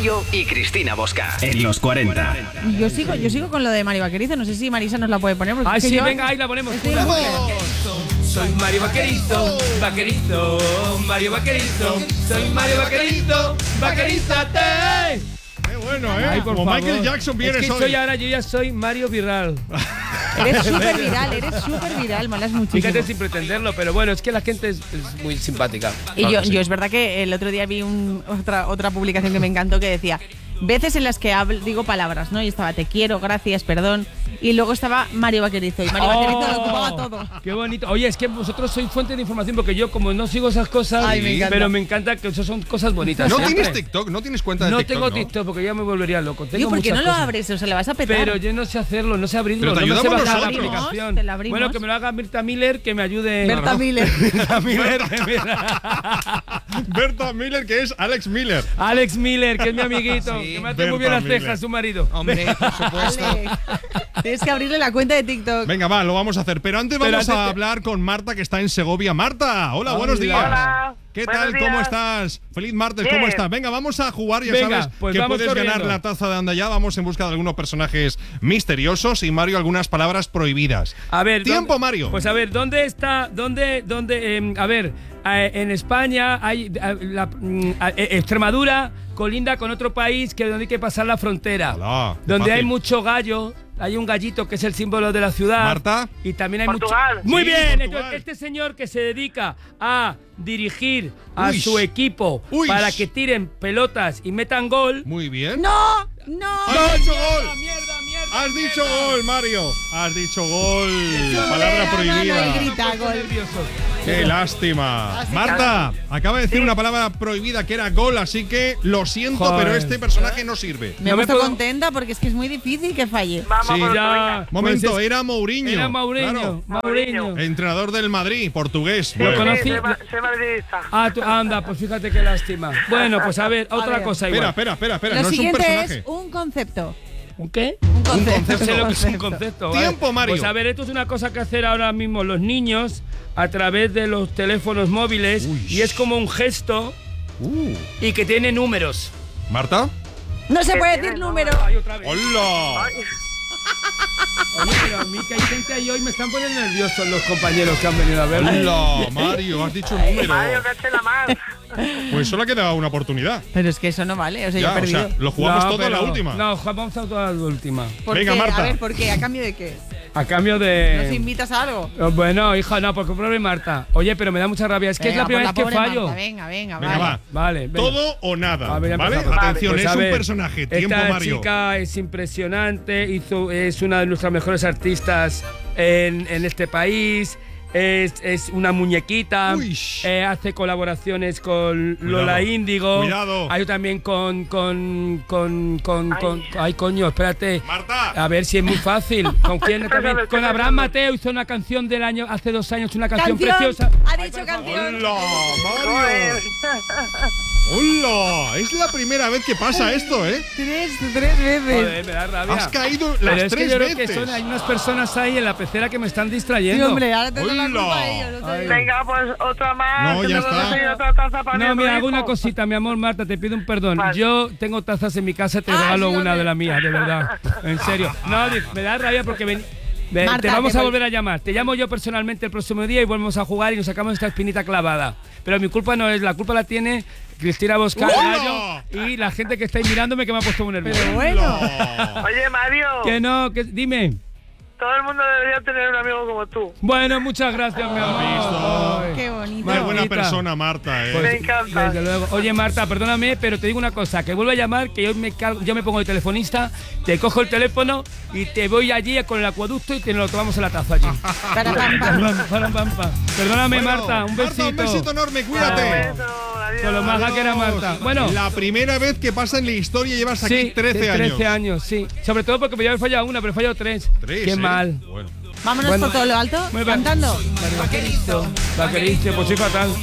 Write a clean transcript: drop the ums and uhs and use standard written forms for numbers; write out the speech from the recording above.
Mario y Cristina Bosca. En los 40. Yo sigo con lo de Mario Vaquerizo. No sé si Marisa nos la puede poner. Ay, sí, venga, ahí la ponemos. Soy Mario Vaquerizo, Vaquerizo, Mario Vaquerizo. Soy Mario Vaquerizo, Vaquerízate. Qué bueno, ¿eh? Ay, por Como favor. Michael Jackson vienes es que hoy. soy ahora, yo ya soy Mario Viral. Eres súper viral, molas muchísimo. Fíjate sin pretenderlo, pero bueno, es que la gente es muy simpática. Y yo es verdad que el otro día vi otra publicación que me encantó que decía veces en las que digo palabras, ¿no? Y estaba te quiero, gracias, perdón. Y luego estaba Mario Vaquerizo. Y Mario Vaquerizo lo ocupaba todo. ¡Qué bonito! Oye, es que vosotros sois fuente de información porque yo como no sigo esas cosas, pero me encanta que eso son cosas bonitas. ¿No siempre. tienes TikTok? ¿No tienes cuenta de No TikTok? tengo TikTok porque ya me volvería loco. Tengo ¿por qué no muchas lo cosas. abres? O sea, le vas a petar. Pero yo no sé hacerlo, no sé abrirlo, Pero te no me sé ayudamos bajar la nosotros. aplicación. Te la abrimos. Bueno, que me lo haga Berta Miller, que me ayude. Berta Miller. Berta Miller. Berta Miller, que es Alex Miller. Alex Miller, que es mi amiguito, que me hace muy bien las cejas, su marido. Hombre, por supuesto. Alex, tienes que abrirle la cuenta de TikTok. Venga, va, lo vamos a hacer. Pero antes vamos a hablar con Marta, que está en Segovia. Marta, hola, buenos días. Hola. ¿Qué Buenos tal? días. ¿Cómo estás? Feliz martes, Bien. ¿cómo estás? Venga, vamos a jugar, ya Venga, sabes pues que vamos puedes corriendo. ganar la taza de Anda Ya. Vamos en busca de algunos personajes misteriosos y Mario algunas palabras prohibidas. A ver, Tiempo, Mario. Pues a ver, ¿dónde está? A ver, en España hay Extremadura colinda con otro país que donde hay que pasar la frontera. Hola, qué donde hay fácil. mucho gallo. Hay un gallito que es el símbolo de la ciudad. Marta. Y también hay Portugal. mucho. Muy Sí, bien. Portugal. Entonces, este señor que se dedica a dirigir a Uy. su equipo Uy. para que tiren pelotas y metan gol. Muy bien. ¡No! ¡Has dicho gol! Mierda. ¡Has dicho gol, Mario! ¡Has dicho gol! Palabra No, y prohibida. grita gol. ¡Qué lástima! Marta, acaba de decir una palabra prohibida que era gol, así que lo siento, Joder. pero este personaje no sirve. Me he No me puesto puedo- contenta porque es que es muy difícil que falle. Vamos Sí, por otro, ya. venga. Momento, Pues era Mourinho. Era Mourinho. Claro. Mourinho. Entrenador del Madrid, portugués. Lo Bueno. conocí. Soy madridista. Anda, pues fíjate qué lástima. Bueno, pues a ver, otra ver. cosa igual. Espera, Lo no es un siguiente personaje. es un concepto. ¿Un qué? Un concepto. No sé lo que es un concepto. ¿vale? Tiempo, Mario. Pues a ver, esto es una cosa que hacer ahora mismo los niños a través de los teléfonos móviles y es como un gesto y que tiene números. ¿Marta? No se puede decir número. Ay, otra vez. ¡Hola! Oye, pero a mí que hay gente ahí hoy me están poniendo nerviosos los compañeros que han venido a verme. ¡Hola, Mario! Has dicho un número. Mario, caché la más. Pues solo ha quedado una oportunidad. Pero es que eso no vale. O sea, yo Ya, he perdido. lo jugamos No, todo a la pero- última. No, jugamos a toda la última. ¿Por Venga, qué? Marta. A ver, ¿por qué? ¿A cambio de qué? A cambio ¿Nos de... invitas a algo? Bueno, hija, no, porque pobre Marta. Oye, pero me da mucha rabia. Es que Venga, es la primera vez por que pobre fallo. Marta, venga, Venga, vale. va. Vale, venga. Todo o nada. A ver, ya ¿Vale? empezamos. Atención, Pues es a un ver, personaje. Tiempo, esta Mario. chica es impresionante, es una de nuestras mejores artistas en este país. Es una muñequita. Uy. Hace colaboraciones con Cuidado. Lola Índigo. Cuidado. Hay también ay, coño, espérate. Marta. A ver si es muy fácil. ¿Con quién? También, Estoy con Abraham pensando. Mateo hizo una canción del año, hace 2 años, una canción ¡Canción! preciosa. Ha dicho canción. ¡Hola, Mario! Joder. ¡Hola! Es la primera vez que pasa esto, ¿eh? Tres veces. Joder, me da rabia. Has caído Pero las es que tres yo creo veces. que hay unas personas ahí en la pecera que me están Sí, distrayendo. hombre, ahora te doy la ¡Hola! culpa a ellos. No te digo. Venga, pues otra más. No, que ya tengo que está. conseguir otra taza para No, mi mira, hago hijo. una cosita, mi amor, Marta, te pido un perdón. Vale. Yo tengo tazas en mi casa, te Ah, regalo sí, una hombre. de las mías, de verdad. En serio. No, me da rabia porque Marta, te vamos te a voy- volver a llamar. Te llamo yo personalmente el próximo día y volvemos a jugar y nos sacamos esta espinita clavada. Pero mi culpa no es, la culpa la tiene Cristina Bosca ¡Hola! y la gente que estáis mirándome que me ha puesto muy nervioso. Pero bueno. Oye, Mario, Que no, que dime. todo el mundo debería tener un amigo como tú. Bueno, muchas gracias, mi amor. Qué bonito. Qué buena Martita. persona, Marta, ¿eh? Pues, Me encanta. desde luego. Oye, Marta, perdóname, pero te digo una cosa, que vuelvo a llamar, que yo me pongo de telefonista, te cojo el teléfono y te voy allí con el acueducto y te lo tomamos en la taza allí. Para pam, pam. Perdóname, Bueno, Marta, un besito. un besito enorme, cuídate. Beso, adiós. Con lo maja que era Marta. Bueno, La primera vez que pasa en la historia llevas aquí sí, 13 años. 13 años, sí. Sobre todo porque me había fallado una, pero he fallado 3. Tres, Qué ¿eh? mal. Bueno. Vámonos Bueno. por todo lo alto, Muy bien. cantando. Vaquerizo, pues soy fatal.